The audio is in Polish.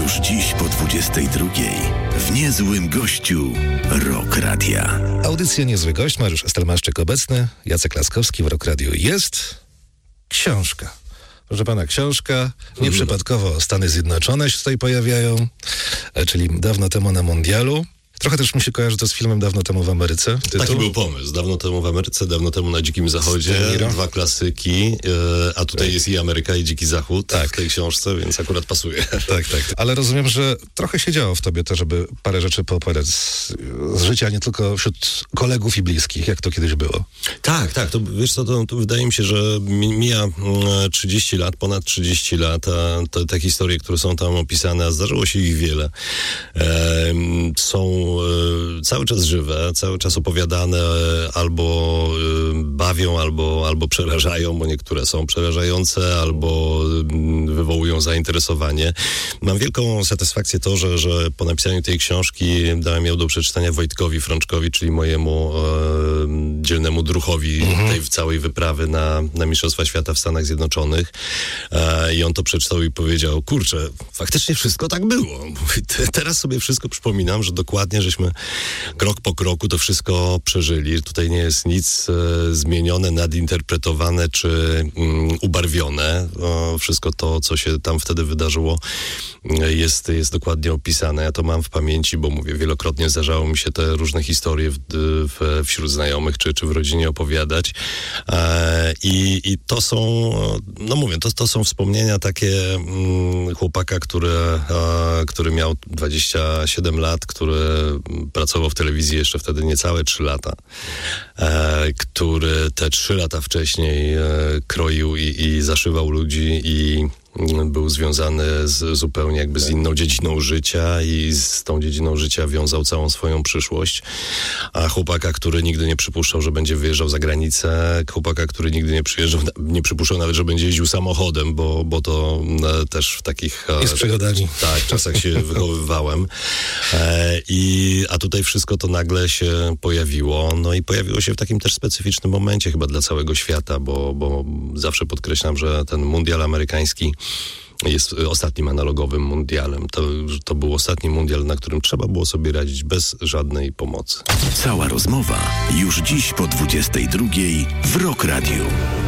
Już dziś po 22:00 w Niezłym Gościu Rock Radia. Audycja Niezły Gość, Mariusz Estelmaszczyk obecny, Jacek Laskowski w Rock Radio. Jest książka. Proszę pana, książka, nieprzypadkowo Stany Zjednoczone się tutaj pojawiają, czyli dawno temu na mundialu. Trochę też mi się kojarzy to z filmem Dawno temu w Ameryce. Tytuł. Taki był pomysł. Dawno temu w Ameryce, dawno temu na Dzikim Zachodzie. Dwa klasyki, a tutaj jest i Ameryka, i Dziki Zachód w tej książce, więc akurat pasuje. Tak. Ale rozumiem, że trochę się działo w tobie to, żeby parę rzeczy poopowiadać z życia, nie tylko wśród kolegów i bliskich, jak to kiedyś było. Tak. To wiesz co, to wydaje mi się, że mija 30 lat, ponad 30 lat, a te historie, które są tam opisane, a zdarzyło się ich wiele, są cały czas żywe, cały czas opowiadane, albo bawią, albo przerażają, bo niektóre są przerażające, albo wywołują zainteresowanie. Mam wielką satysfakcję to, że po napisaniu tej książki dałem ją do przeczytania Wojtkowi Frączkowi, czyli mojemu dzielnemu druhowi tej całej wyprawy na Mistrzostwa Świata w Stanach Zjednoczonych. I on to przeczytał i powiedział, kurczę, faktycznie wszystko tak było. Teraz sobie wszystko przypominam, że dokładnie żeśmy krok po kroku to wszystko przeżyli. Tutaj nie jest nic zmienione, nadinterpretowane czy ubarwione. Wszystko to, co się tam wtedy wydarzyło, jest dokładnie opisane. Ja to mam w pamięci, bo mówię, wielokrotnie zdarzało mi się te różne historie wśród znajomych czy w rodzinie opowiadać. I to są, no mówię, to są wspomnienia takie chłopaka, który miał 27 lat, który pracował w telewizji jeszcze wtedy niecałe 3 lata, który te 3 lata wcześniej kroił i zaszywał ludzi i był związany zupełnie jakby z inną dziedziną życia i z tą dziedziną życia wiązał całą swoją przyszłość. A chłopaka, który nigdy nie przypuszczał, że będzie wyjeżdżał za granicę, chłopaka, który nigdy nie przypuszczał nawet, że będzie jeździł samochodem, bo to też w takich... I z przygodami. Tak, czasach się wychowywałem. A tutaj wszystko to nagle się pojawiło. No i pojawiło się w takim też specyficznym momencie chyba dla całego świata, bo zawsze podkreślam, że ten mundial amerykański jest ostatnim analogowym mundialem. To był ostatni mundial, na którym trzeba było sobie radzić bez żadnej pomocy. Cała rozmowa już dziś po 22:00 w Rock Radio.